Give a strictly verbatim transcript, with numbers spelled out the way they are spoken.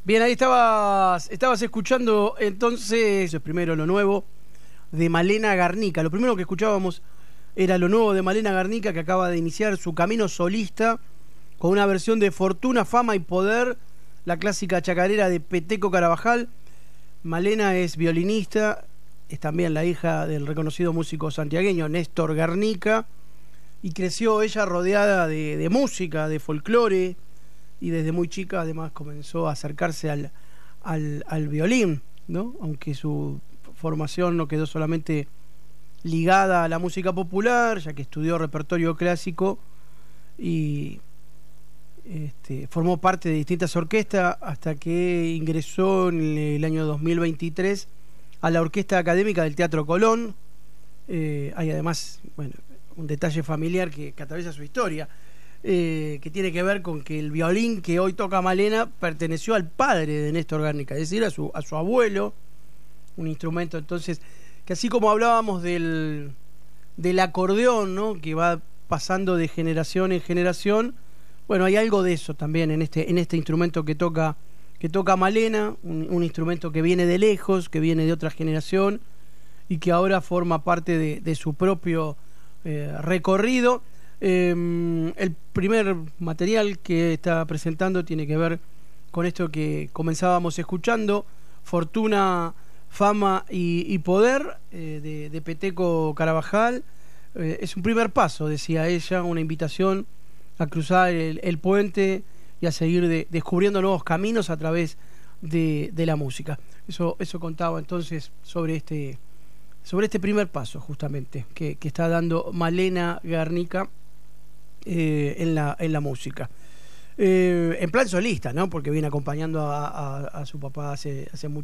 Bien, ahí estabas, estabas escuchando entonces, eso es primero lo nuevo de Malena Garnica. Lo primero que escuchábamos era lo nuevo de Malena Garnica, que acaba de iniciar su camino solista con una versión de Fortuna, Fama y Poder, la clásica chacarera de Peteco Carabajal. Malena es violinista, es también la hija del reconocido músico santiagueño Néstor Garnica, y creció ella rodeada de, de música, de folclore, y desde muy chica además comenzó a acercarse al, al, al violín, ¿no? Aunque su formación no quedó solamente ligada a la música popular, ya que estudió repertorio clásico y este, formó parte de distintas orquestas hasta que ingresó en el año dos mil veintitrés a la Orquesta Académica del Teatro Colón. Eh, hay además, bueno, un detalle familiar que, que atraviesa su historia, eh, que tiene que ver con que el violín que hoy toca Malena perteneció al padre de Néstor Garnica, es decir, a su, a su abuelo, un instrumento entonces que, así como hablábamos del, del acordeón, ¿no?, que va pasando de generación en generación, bueno, hay algo de eso también en este, en este instrumento que toca, que toca Malena, un, un instrumento que viene de lejos, que viene de otra generación y que ahora forma parte de, de su propio eh, recorrido. Eh, el primer material que está presentando tiene que ver con esto que comenzábamos escuchando, Fortuna, Fama y, y Poder, eh, de, de Peteco Carabajal. Eh, es un primer paso, decía ella, una invitación a cruzar el, el puente y a seguir de, descubriendo nuevos caminos a través de, de la música. Eso, eso contaba entonces sobre este, sobre este primer paso justamente que, que está dando Malena Garnica eh, en, la, en la música. Eh, en plan solista, ¿no?, porque viene acompañando a, a, a su papá hace, hace mucho